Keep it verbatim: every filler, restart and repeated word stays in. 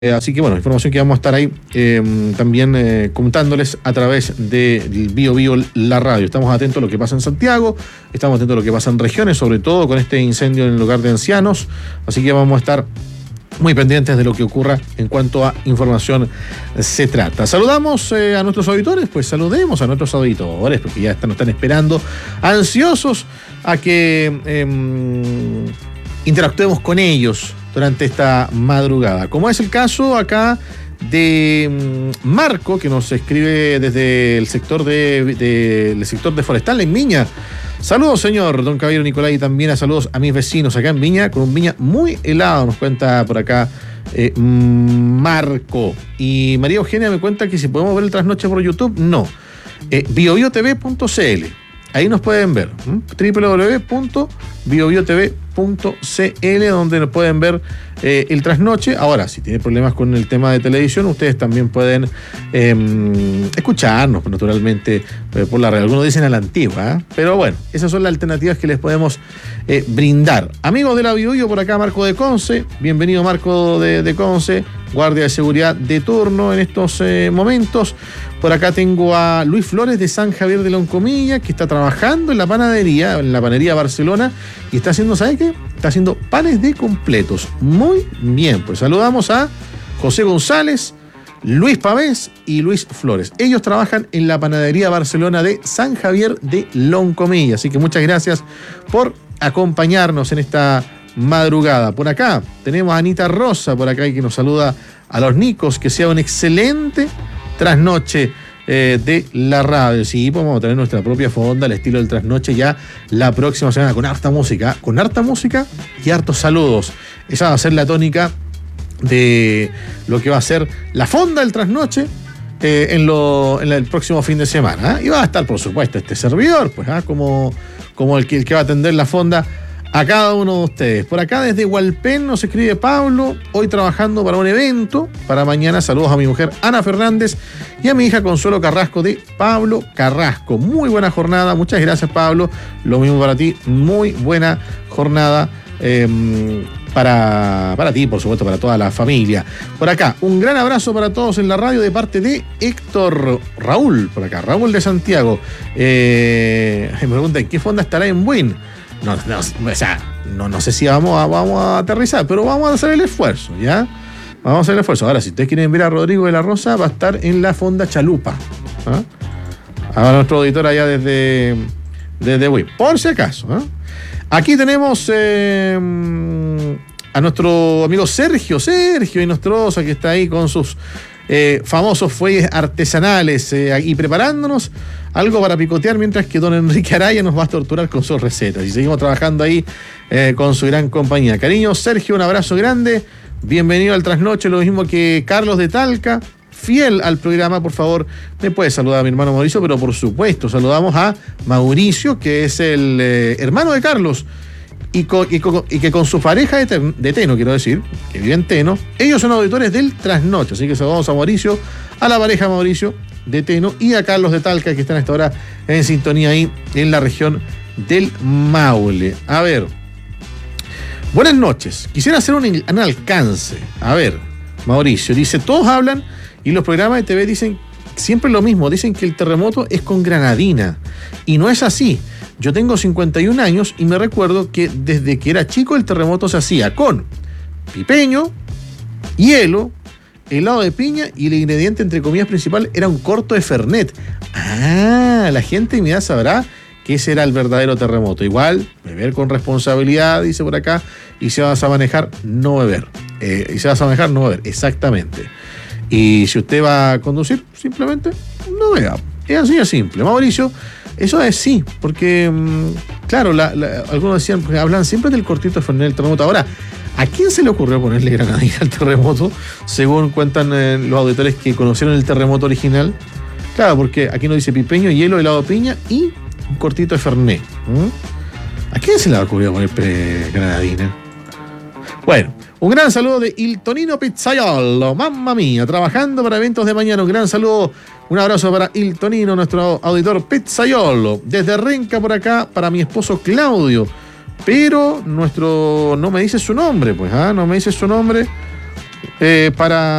Eh, así que bueno, información que vamos a estar ahí eh, también eh, contándoles a través del Bio Bio La Radio. Estamos atentos a lo que pasa en Santiago, estamos atentos a lo que pasa en regiones, sobre todo con este incendio en el hogar de ancianos. Así que vamos a estar muy pendientes de lo que ocurra en cuanto a información se trata. Saludamos eh, a nuestros auditores, pues saludemos a nuestros auditores, porque ya están, nos están esperando, ansiosos a que eh, interactuemos con ellos durante esta madrugada. Como es el caso acá de Marco, que nos escribe desde el sector de, de el sector de Forestal en Viña. Saludos, señor don Caballero Nicolás, y también a saludos a mis vecinos acá en Viña, con un Viña muy helado, nos cuenta por acá eh, Marco. Y María Eugenia me cuenta que si podemos ver el trasnoche por YouTube, no. Eh, bio bio t v punto c l, ahí nos pueden ver, doble u doble u doble u punto bio bio t v punto c l, donde nos pueden ver eh, el trasnoche. Ahora, si tienen problemas con el tema de televisión, ustedes también pueden eh, escucharnos, naturalmente, eh, por la red. Algunos dicen a la antigua, ¿eh? Pero bueno, esas son las alternativas que les podemos eh, brindar. Amigos de la Bio Bio, por acá Marco de Conce. Bienvenido, Marco de, de Conce, guardia de seguridad de turno en estos eh, momentos. Por acá tengo a Luis Flores de San Javier de Loncomilla, que está trabajando en la panadería, en la panadería Barcelona, y está haciendo, ¿sabe qué? Está haciendo panes de completos. Muy bien, pues saludamos a José González, Luis Pavés y Luis Flores. Ellos trabajan en la panadería Barcelona de San Javier de Loncomilla, así que muchas gracias por acompañarnos en esta madrugada. Por acá tenemos a Anita Rosa, por acá, y que nos saluda a los Nicos. Que sea un excelente trasnoche eh, de la radio. Sí, podemos tener nuestra propia fonda al estilo del trasnoche ya la próxima semana, con harta música, con harta música y hartos saludos. Esa va a ser la tónica de lo que va a ser la fonda del trasnoche eh, en, lo, en el próximo fin de semana, ¿eh? Y va a estar, por supuesto, este servidor, pues, ¿eh? como, como el que, el que va a atender la fonda a cada uno de ustedes. Por acá desde Hualpén nos escribe Pablo, hoy trabajando para un evento, para mañana. Saludos a mi mujer Ana Fernández y a mi hija Consuelo Carrasco, de Pablo Carrasco. Muy buena jornada, muchas gracias, Pablo. Lo mismo para ti, muy buena jornada eh, para, para ti, por supuesto, para toda la familia. Por acá, un gran abrazo para todos en la radio de parte de Héctor Raúl, por acá, Raúl de Santiago. Eh, me preguntan, ¿qué fonda estará en Buin? No, no, o sea, no, no sé si vamos a, vamos a aterrizar, pero vamos a hacer el esfuerzo, ¿ya? Vamos a hacer el esfuerzo. Ahora, si ustedes quieren ver a Rodrigo de la Rosa, va a estar en la fonda Chalupa, ¿ah? A nuestro auditor allá desde, desde Wii, por si acaso, ¿ah? Aquí tenemos eh, a nuestro amigo Sergio, Sergio Inostroza, que está ahí con sus eh, famosos fuelles artesanales eh, y preparándonos algo para picotear, mientras que don Enrique Araya nos va a torturar con sus recetas. Y seguimos trabajando ahí eh, con su gran compañía. Cariño, Sergio, un abrazo grande. Bienvenido al trasnoche, lo mismo que Carlos de Talca, fiel al programa. Por favor, me puede saludar a mi hermano Mauricio, pero por supuesto, saludamos a Mauricio, que es el eh, hermano de Carlos, y, con, y, con, y que con su pareja de, ten, de Teno, quiero decir, que vive en Teno, ellos son auditores del trasnoche. Así que saludamos a Mauricio, a la pareja Mauricio de Teno y a Carlos de Talca, que están a esta hora en sintonía ahí en la región del Maule. A ver, buenas noches, quisiera hacer un, un alcance. A ver, Mauricio dice, todos hablan y los programas de T V dicen siempre lo mismo, dicen que el terremoto es con granadina, y no es así. Yo tengo cincuenta y un años y me recuerdo que desde que era chico el terremoto se hacía con pipeño, hielo, helado de piña, y el ingrediente, entre comillas, principal era un corto de Fernet. Ah, la gente de mi edad sabrá que ese era el verdadero terremoto. Igual, beber con responsabilidad, dice por acá, y si vas a manejar, no beber. Eh, y si vas a manejar, no beber, exactamente. Y si usted va a conducir, simplemente no beba. Es así de simple. Mauricio, eso es sí, porque, claro, la, la, algunos decían, hablan siempre del cortito de Fernet del terremoto. Ahora, ¿a quién se le ocurrió ponerle granadina al terremoto? Según cuentan eh, los auditores que conocieron el terremoto original. Claro, porque aquí nos dice pipeño, hielo, helado de piña y un cortito de Fernet. ¿Mm? ¿A quién se le ocurrió poner granadina? Bueno, un gran saludo de Il Tonino Pizzaiolo, mamma mía, trabajando para eventos de mañana. Un gran saludo, un abrazo para Il Tonino, nuestro auditor Pizzaiolo. Desde Renca por acá, para mi esposo Claudio. Pero nuestro, no me dice su nombre, pues, ¿ah? No me dice su nombre. eh, para